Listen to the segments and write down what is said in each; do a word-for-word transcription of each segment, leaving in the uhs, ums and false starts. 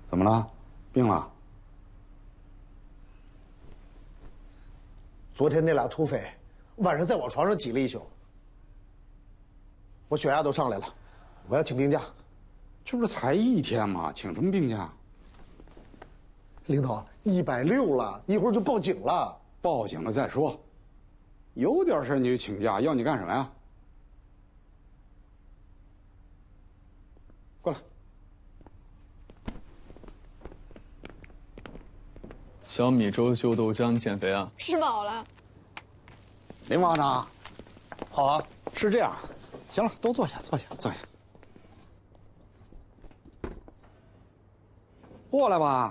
怎么了？病了？ 昨天那俩土匪晚上在我床上挤了一宿，我血压都上来了，我要请病假。 这不是才一天吗？请什么病假？ 领导，一百六了，一会儿就报警了。 报警了再说。有点事你就请假，要你干什么呀？过来。 小米粥秀豆浆减肥啊？ 吃饱了。 林方长， 好啊， 是这样。行了，都坐下，坐下，坐下。过来吧。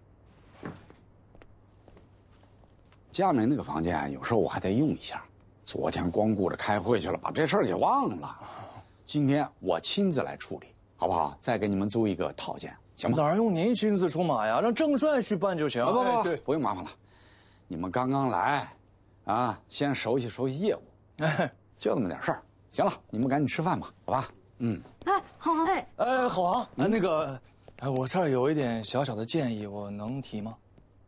佳明那个房间有时候我还得用一下，昨天光顾着开会去了，把这事儿给忘了。今天我亲自来处理，好不好？再给你们租一个套间，行吗？ 哪用您亲自出马呀？让郑帅去办就行。 不不不， 哎、对， 不用麻烦了。你们刚刚来，啊，先熟悉熟悉业务， 哎， 就这么点事儿。行了，你们赶紧吃饭吧，好吧？嗯。 哎，好好哎哎，好啊，哎，那个，哎，我这儿有一点小小的建议，我能提吗？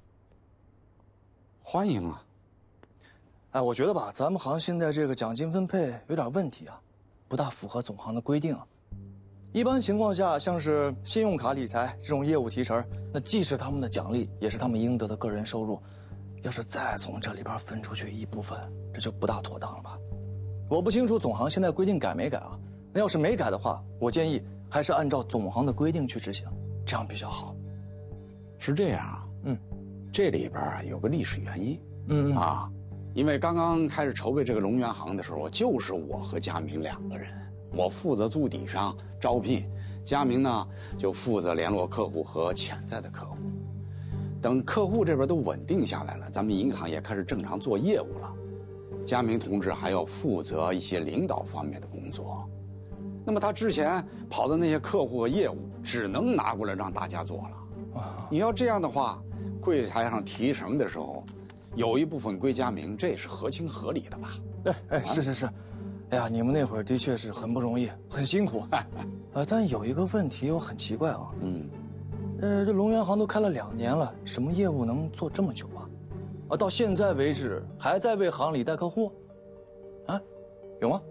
欢迎啊！ 哎，我觉得吧，咱们行现在这个奖金分配有点问题啊，不大符合总行的规定啊。一般情况下，像是信用卡理财这种业务提成，那既是他们的奖励，也是他们应得的个人收入。要是再从这里边分出去一部分，这就不大妥当了吧？我不清楚总行现在规定改没改啊？那要是没改的话，我建议还是按照总行的规定去执行，这样比较好。 是这样啊， 嗯。 这里边啊有个历史原因， 嗯啊，因为刚刚开始筹备这个龙源行的时候，就是我和佳明两个人，我负责租底商招聘，佳明呢就负责联络客户和潜在的客户。等客户这边都稳定下来了，咱们银行也开始正常做业务了，佳明同志还要负责一些领导方面的工作。那么他之前跑的那些客户和业务，只能拿过来让大家做了。啊，你要这样的话，柜台上提成的时候，有一部分归佳明，这也是合情合理的吧？ 哎哎，是是是，哎呀，你们那会儿的确是很不容易，很辛苦。呃，但有一个问题我很奇怪啊，嗯，呃，这龙源行都开了两年了，什么业务能做这么久啊？啊，到现在为止还在为行里带客户？啊，有吗？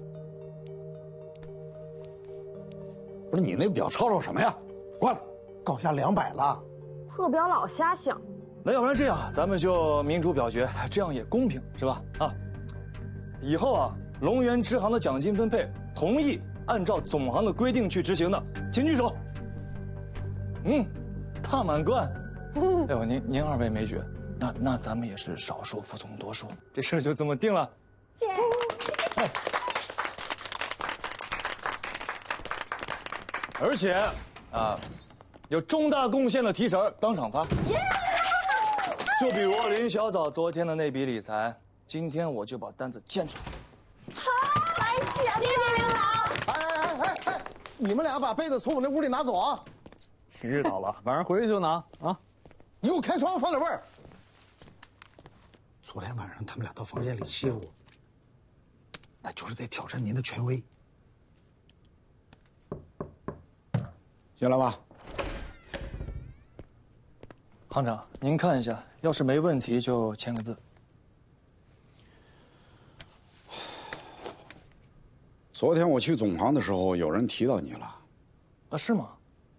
不是你那表吵吵什么呀？过来， 高压两百了。 破表老瞎想。 那要不然这样，咱们就民主表决，这样也公平，是吧？啊，以后啊，龙源支行的奖金分配，同意按照总行的规定去执行的，请举手。嗯，大满贯。哎呦，您您二位没决，那那咱们也是少数服从多数，这事儿就这么定了。哎，而且啊，有重大贡献的提成当场发。就比如林小枣昨天的那笔理财，今天我就把单子建出来。 好，谢谢领导。 哎哎哎哎，你们俩把被子从我那屋里拿走啊！ 知道了，晚上回去就拿啊。 你给我开窗放点味儿。昨天晚上他们俩到房间里欺负我，那就是在挑战您的权威。 进来吧。 行长，您看一下，要是没问题就签个字。 昨天我去总行的时候，有人提到你了。 啊，是吗？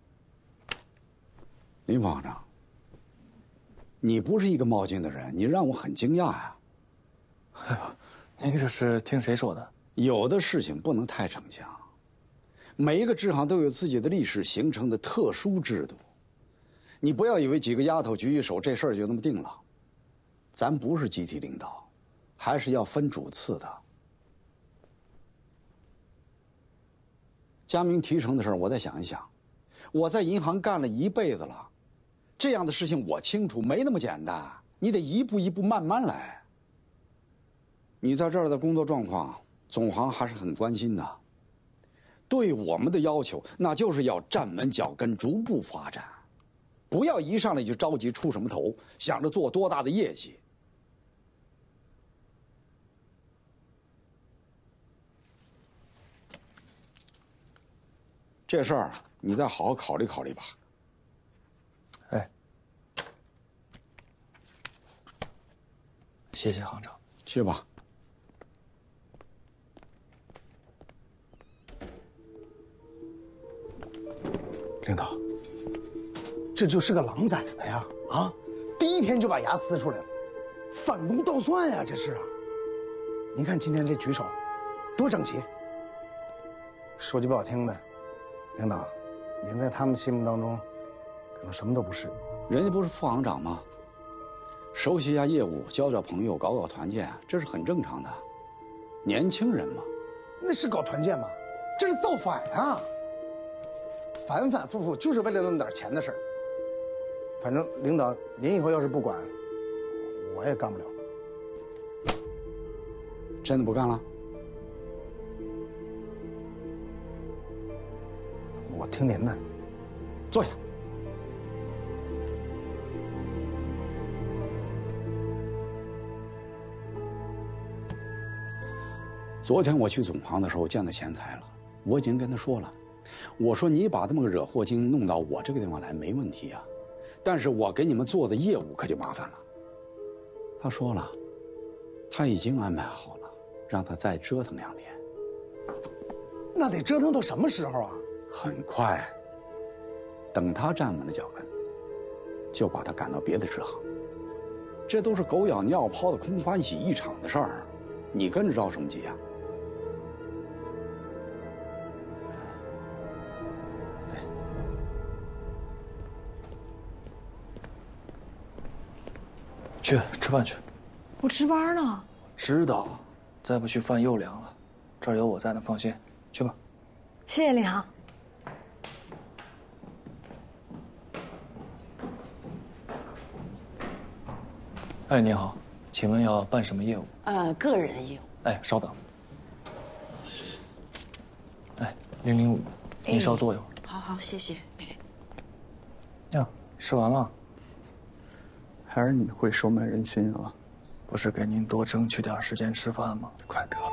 林副行长，你不是一个冒进的人，你让我很惊讶呀。 哎呦，您这是听谁说的？ 有的事情不能太逞强，每一个支行都有自己的历史形成的特殊制度。你不要以为几个丫头举举手，这事儿就那么定了。咱不是集体领导，还是要分主次的。佳明提成的事儿，我再想一想。我在银行干了一辈子了，这样的事情我清楚，没那么简单。你得一步一步慢慢来。你在这儿的工作状况，总行还是很关心的。对我们的要求，那就是要站稳脚跟，逐步发展。不要一上来就着急出什么头，想着做多大的业绩。这事儿你再好好考虑考虑吧。 谢谢行长。 去吧。 领导，这就是个狼崽子呀！啊，第一天就把牙呲出来了，反攻倒算呀，这是啊！您看今天这举手，多整齐。说句不好听的，领导，您在他们心目当中，可能什么都不是。 人家不是副行长吗？熟悉一下业务，交交朋友，搞搞团建，这是很正常的。年轻人嘛， 那是搞团建吗？这是造反啊！反反复复就是为了那么点钱的事儿。反正领导，您以后要是不管，我也干不了。 真的不干了？ 我听您的。 坐下。昨天我去总行的时候见到钱财了，我已经跟他说了，我说你把这么个惹祸精弄到我这个地方来没问题啊，但是我给你们做的业务可就麻烦了。他说了，他已经安排好了，让他再折腾两天。 那得折腾到什么时候啊？ 很快，等他站稳了脚跟，就把他赶到别的支行。这都是狗咬尿泡的空欢喜一场的事儿，你跟着着什么急啊？ 去吃饭去。 我值班呢。 知道，再不去饭又凉了。这儿有我在呢，放心。去吧。 谢谢领航。 哎，你好，请问要办什么业务？ 呃，个人业务。 哎，稍等。哎，零零五，您稍坐一会儿。 好好，谢谢。 呀，吃完了。 还是你会收买人心啊！ 不是给您多争取点时间吃饭吗？快得了。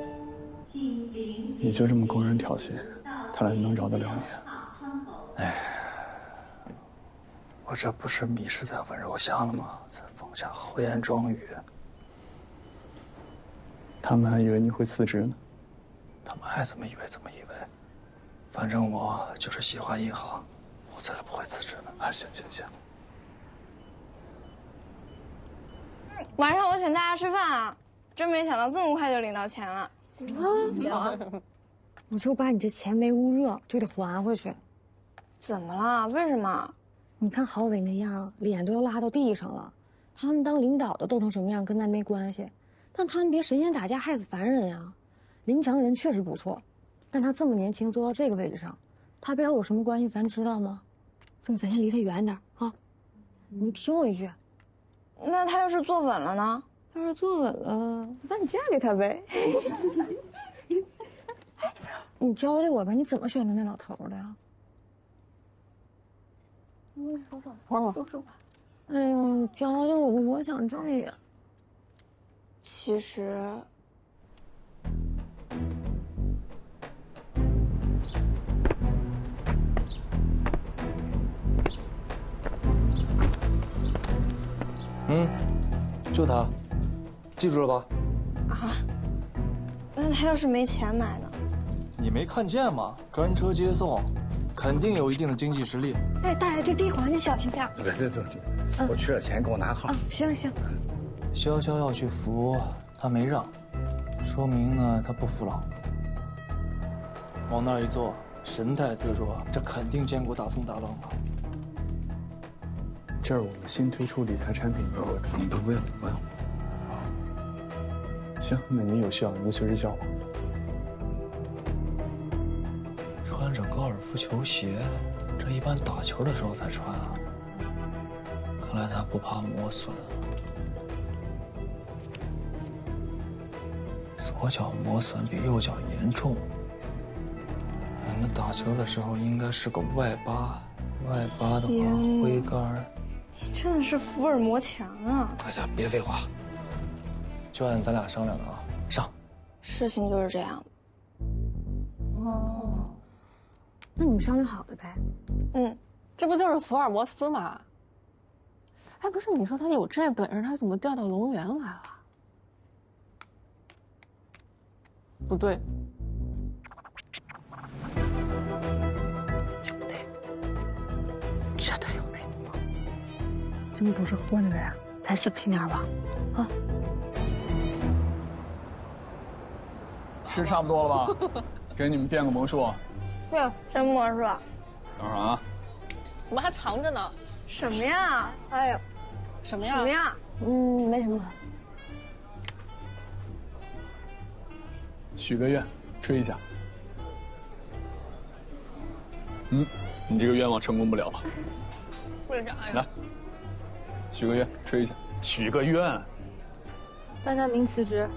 你就这么公然挑衅，他俩能饶得了你？ 哎，我这不是迷失在温柔乡了吗？才放下豪言壮语。 他们还以为你会辞职呢。 他们爱怎么以为怎么以为，反正我就是喜欢银行，我才不会辞职呢。啊，行行行。 晚上我请大家吃饭啊！真没想到这么快就领到钱了。 行啊，我就把你这钱没捂热，就得还回去。 怎么了？为什么？ 你看郝伟那样，脸都要拉到地上了。他们当领导的斗成什么样跟咱没关系，但他们别神仙打架害死凡人呀。林强人确实不错，但他这么年轻做到这个位置上，他背后有什么关系咱知道吗？所以咱先离他远点啊！你听我一句。 那他要是坐稳了呢？ 要是坐稳了，那你嫁给他呗。你教教我吧，你怎么选择那老头的呀？我说说，说说，说说吧。哎呦，教教我吧，我想这样。 其实， 嗯，就他，记住了吧？ 啊？那他要是没钱买呢？ 你没看见吗？专车接送，肯定有一定的经济实力。 哎，大爷，这地环你小心点。 别别别，我缺点钱，给我拿号。 啊，行行。 潇潇要去扶，他没让，说明呢他不服老。往那儿一坐，神态自若，这肯定见过大风大浪了。 这是我们新推出理财产品， 不不不用不用。 行，那你有需要您随时叫我。 穿着高尔夫球鞋，这一般打球的时候才穿啊。看来他不怕磨损。左脚磨损比右脚严重，那打球的时候应该是个外八，外八的话挥杆。 你真的是福尔摩强啊！ 哎呀，别废话，就按咱俩商量的啊，上。 事情就是这样。 哦，那你们商量好的呗。 嗯， 这不就是福尔摩斯吗？ 哎，不是，你说他有这本事，他怎么调到龙源来了？不对， 有内幕，绝对有内幕。这们都是混着呀，咱小心点吧，啊！ 吃差不多了吧？给你们变个魔术。 变什么魔术？ 等会儿啊。 怎么还藏着呢？ 什么呀？哎呦， 什么呀？ 什么呀？ 嗯，没什么。 许个愿，吹一下。嗯，你这个愿望成功不了了。 为啥呀？ 来，许个愿，吹一下。许个愿。 段大明辞职。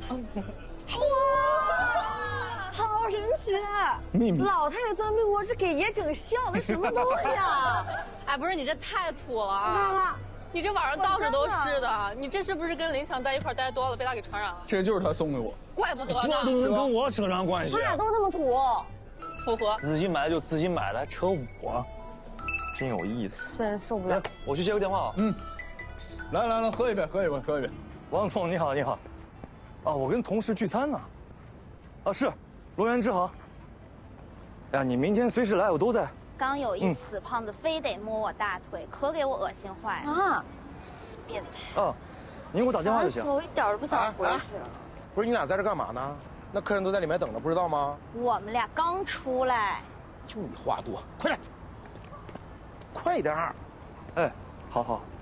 好神奇！ 秘密。 老太太钻被窝，这给爷整笑，这什么东西啊？ 哎，不是你这太土了啊！ 妈妈， 你这晚上到处都是的，你这是不是跟林强在一块待多了，被他给传染了？ 这就是他送给我。 怪不得呢。 这都能跟我扯上关系？ 他俩都那么土， 符合。 自己买的就自己买的，还扯我，真有意思。 真受不了。 我去接个电话啊。 嗯。来来来，喝一杯，喝一杯，喝一杯。 王总你好，你好。啊，我跟同事聚餐呢。啊，是，罗源之好。哎呀，你明天随时来，我都在。 刚有一死胖子非得摸我大腿，可给我恶心坏了啊！死变态！ 啊，您给我打电话就行。 我一点都不想回去。 不是你俩在这干嘛呢？那客人都在里面等着，不知道吗？ 我们俩刚出来。 就你话多，快点，快点儿！ 哎，好好。